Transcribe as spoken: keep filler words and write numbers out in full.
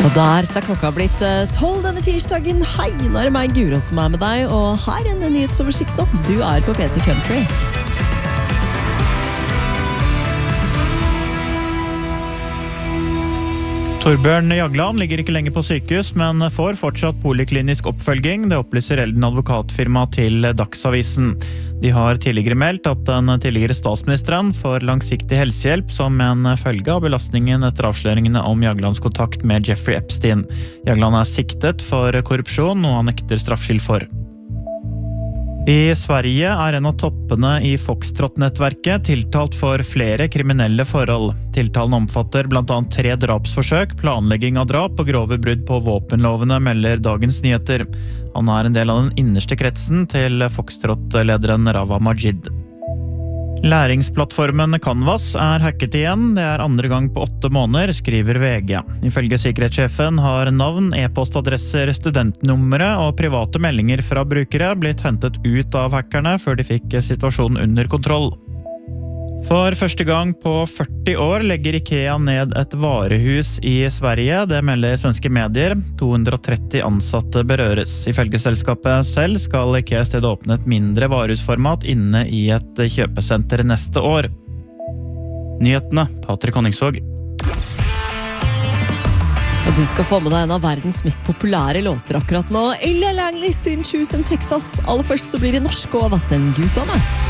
Og der så er klokka blitt tolv denne tirsdagen. Hei, nå er det meg, Guro, som er med deg, og her er en nyhetsoversikt nå. Du er på P T Country. Torbjørn Jagland ligger ikke lenger på sykehus, men får fortsatt poliklinisk oppfølging. Det opplyser Elden advokatfirma til Dagsavisen. De har tidligere meldt at den tidligere statsministeren får langsiktig helsehjelp som en følge av belastningen etter avsløringene om Jaglands kontakt med Jeffrey Epstein. Jagland er siktet for korrupsjon, noe han nekter straffskyld for. I Sverige er en av toppene i Foxtrot-nettverket tiltalt for flere kriminelle forhold. Tiltalen omfatter blant annet tre drapsforsøk, planlegging av drap og grove brudd på våpenlovene, melder Dagens Nyheter. Han er en del av den innerste kretsen til Foxtrot-lederen Rawa Majid. Læringsplattformen Canvas er hacket igjen. Det er andre gang på åtte måneder, skriver V G. Ifølge sikkerhetssjefen har navn, e-postadresser, studentnumre og private meldinger fra brukere blitt hentet ut av hackerne før de fikk situasjonen under kontroll. For første gang på førti år legger IKEA ned et varehus i Sverige. Det melder svenske medier. to hundre og tretti ansatte berøres. Ifølge selskapet selv skal IKEA i stedet åpne et mindre varehusformat inne i et kjøpesenter neste år. Nyhetene, Patrick Honningsvåg. Og du skal få med deg en av verdens mest populære låter akkurat nå. Ella Langley sin Choose in Texas. Aller først så blir det norsk og Vassen-guttene.